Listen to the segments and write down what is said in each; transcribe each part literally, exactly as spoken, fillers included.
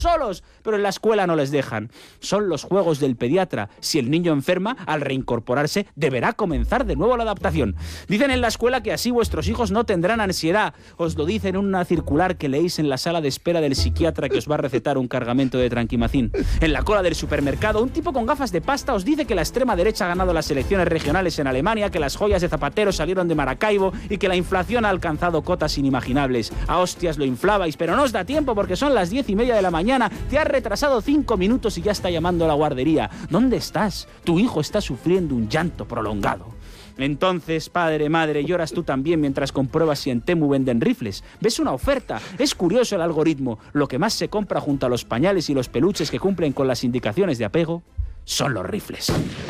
solos, pero en la escuela no les dejan. Son los juegos del pediatra. Si el niño enferma, al reincorporarse, deberá comenzar de nuevo la adaptación. Dicen en la escuela que así vuestros hijos no tendrán ansiedad. Os lo dicen en una circular que leéis en la sala de espera del psiquiatra que os va a recetar un cargamento de tranquimacín. En la cola del supermercado, un tipo con gafas de pasta os dice que la extrema derecha ha ganado las elecciones regionales en Alemania, que las joyas de Zapatero salieron de Maracaibo y que la inflación ha alcanzado cotas inimaginables. A hostias lo inflabais, pero no os da tiempo porque son las diez y media de la mañana. Te has retrasado cinco minutos y ya está llamando a la guardería. ¿Dónde estás? Tu hijo está sufriendo un llanto prolongado. Entonces, padre, madre, lloras tú también mientras compruebas si en Temu venden rifles. Ves una oferta. Es curioso el algoritmo. Lo que más se compra junto a los pañales y los peluches que cumplen con las indicaciones de apego son los rifles.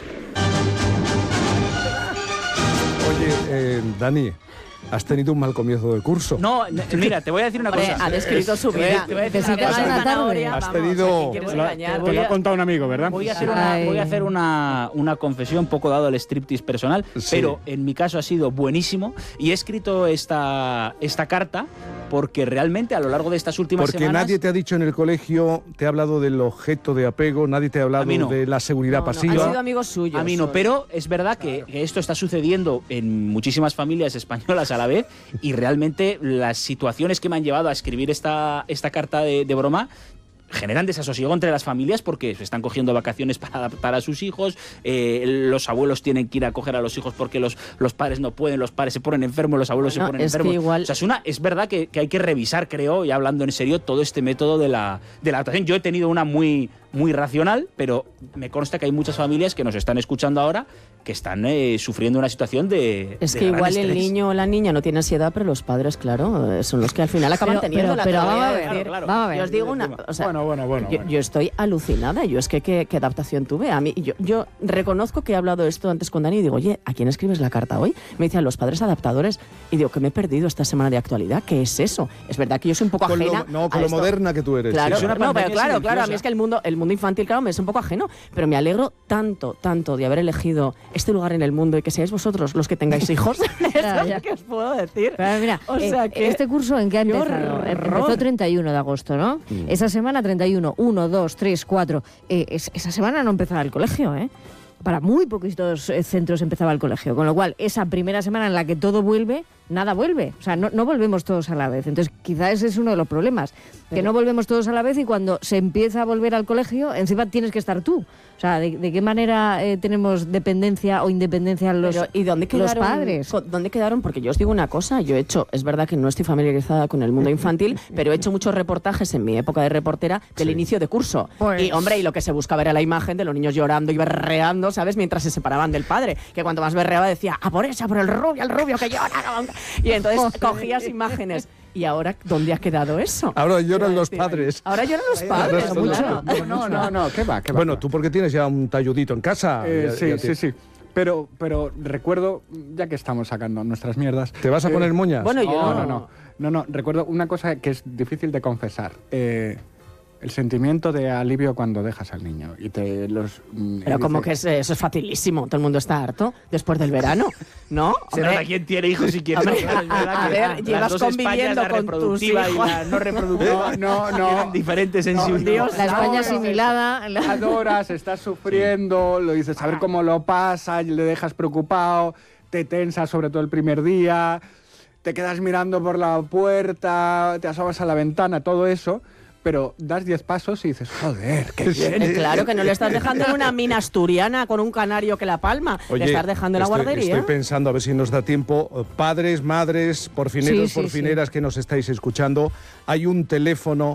Oye, eh, Dani, ¿has tenido un mal comienzo de curso? No, mira, te voy a decir una Hombre, cosa. ha descrito su vida. Te voy a decir una Necesitas cosa. una tarde. Has Vamos, tenido- ¿a quién quieres Te lo, engañar? te Voy lo a- ha contado un amigo, ¿verdad? Voy a hacer una, Ay. voy a hacer una, una confesión, un poco dado el striptease personal, Sí. pero en mi caso ha sido buenísimo y he escrito esta, esta carta porque realmente a lo largo de estas últimas Porque semanas... nadie te ha dicho en el colegio, te ha hablado del objeto de apego, nadie te ha hablado A mí no. de la seguridad No, no, pasiva. han sido amigos suyos. A mí no, pero es verdad que, que esto está sucediendo en muchísimas familias españolas a la vez y realmente las situaciones que me han llevado a escribir esta, esta carta de, de broma generan desasosiego entre las familias porque se están cogiendo vacaciones para adaptar a sus hijos, eh, los abuelos tienen que ir a coger a los hijos porque los, los padres no pueden, los padres se ponen enfermos, los abuelos Bueno, se ponen es que enfermos. igual- O sea, es, una, es verdad que, que hay que revisar, creo, y hablando en serio, todo este método de la, de la adaptación. Yo he tenido una muy, muy racional, pero me consta que hay muchas familias que nos están escuchando ahora que están eh, sufriendo una situación de Es de que gran igual el estrés. niño o la niña no tiene ansiedad, pero los padres, claro, eh, son los que al final acaban Pero- teniendo pero- la pero tarea vamos a de ver, decir, claro, vamos a ver. yo os digo una, o sea, Bueno, bueno, bueno, yo, bueno. yo estoy alucinada. Yo es que qué, qué adaptación tuve. A mí, yo, yo reconozco que he hablado esto antes con Dani y digo, oye, ¿a quién escribes la carta hoy? Me dicen los padres adaptadores y digo que me he perdido esta semana de actualidad. ¿Qué es eso? Es verdad que yo soy un poco Con lo- ajena. no, a con lo esto. moderna que tú eres. Claro, sí. Es una no, pero pandemia claro, claro, a silenciosa. mí es que el mundo, el mundo infantil, claro, me es un poco ajeno, pero me alegro tanto, tanto de haber elegido este lugar en el mundo y que seáis vosotros los que tengáis hijos. Eso Ya, es ya. lo que os puedo decir. Pero mira, O eh, sea que- este curso en qué ha ¡Qué empezado? horror! Empezó treinta y uno de agosto, ¿no? Esa semana treinta y uno, uno, dos, tres, cuatro. Eh, es- esa semana no empezaba el colegio, ¿eh? Para muy poquitos eh, centros empezaba el colegio, con lo cual esa primera semana en la que todo vuelve, nada vuelve. O sea, no, no volvemos todos a la vez. Entonces, quizás ese es uno de los problemas, que no volvemos todos a la vez y cuando se empieza a volver al colegio, encima tienes que estar tú. O sea, ¿de, de qué manera eh, tenemos dependencia o independencia los, Pero, ¿y dónde los quedaron, padres? co- ¿Dónde quedaron? Porque yo os digo una cosa, yo he hecho, es verdad que no estoy familiarizada con el mundo infantil, pero he hecho muchos reportajes en mi época de reportera del inicio de curso. Pues- Y, hombre, y lo que se buscaba era la imagen de los niños llorando y berreando, ¿sabes? Mientras se separaban del padre. Que cuanto más berreaba decía, a por esa, por el rubio, el rubio que llora. Y entonces cogías imágenes. ¿Y ahora dónde ha quedado eso? Ahora lloran los Quiero decir, padres. Ahora lloran los padres, Ahora mucho. claro. No, no, no, ¿qué va? ¿Qué va? Bueno, qué va? tú porque tienes ya un talludito en casa. Eh, Ya- sí, ya sí, te- sí. Pero, pero recuerdo, ya que estamos sacando nuestras mierdas... ¿Te vas a eh, poner moñas? Bueno, yo No, no. no, no. No, no. Recuerdo una cosa que es difícil de confesar. Eh, el sentimiento de alivio cuando dejas al niño y te los... mm, y Pero como dices- que es- eso es facilísimo, todo el mundo está harto después del verano, ¿no? Se Hombre, nota quién tiene hijos y quién no. Hombre, Claro, es verdad a que ver, las llevas dos Españas, conviviendo la con tus reproductiva y hijos. la no reproductiva, No, no. tienen diferentes sensibilidades. Dios, La España no, no, asimilada. la- Adoras, estás sufriendo, lo dices, a ver cómo lo pasa, y le dejas preocupado, te tensas sobre todo el primer día, te quedas mirando por la puerta, te asomas a la ventana, todo eso, pero das diez pasos y dices, joder, qué bien. Eh, claro que no le estás dejando en una mina asturiana con un canario que la palma, le estás dejando en la estoy, guardería. Estoy pensando a ver si nos da tiempo. Padres, madres, porfineros, Sí, sí, porfineras que nos estáis escuchando, hay un teléfono.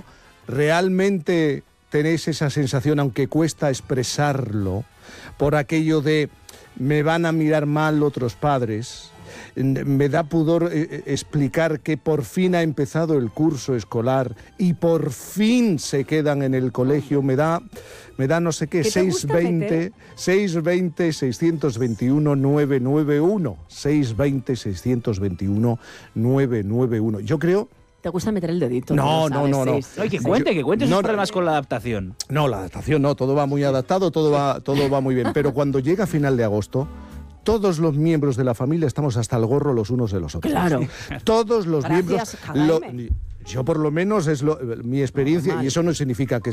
¿Realmente tenéis esa sensación, aunque cuesta expresarlo, por aquello de me van a mirar mal otros padres? Me da pudor eh, explicar que por fin ha empezado el curso escolar y por fin se quedan en el colegio. Me da, me da no sé qué, ¿Qué te gusta meter? seis dos cero, seis dos uno, nueve nueve uno. seis dos cero, seis dos uno, nueve nueve uno. Yo creo... Te gusta meter el dedito. No, tú lo no, sabes, no, no. sí, sí, Oye, que sí. cuente, que cuente sus No, no. problemas con la adaptación. No, la adaptación no, todo va muy adaptado, todo va, todo va muy bien. Pero cuando llega final de agosto, todos los miembros de la familia estamos hasta el gorro los unos de los otros. Claro. Todos los Gracias, miembros... lo- Jaime. yo por lo menos es lo- mi experiencia, Normal. y eso no significa que